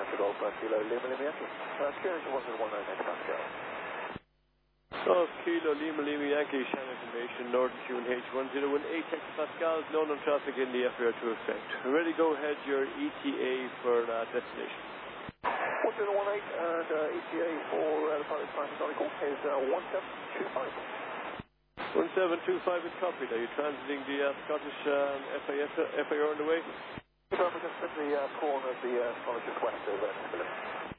Golf, Kilo Lima Lima Yankee. Clearance 1019 Pascal. Golf Kilo Lima Lima Yankee, Shannon information, Northern QNH 1018 Texas Pascal, known on traffic in the FAR to effect. Ready, go ahead, your ETA for destination. 1018 and ETA for the pilot's time call is 1725. 1725 is copied. Are you transiting the Scottish FAR on the way? If I just at the corner of the Scottish West over there.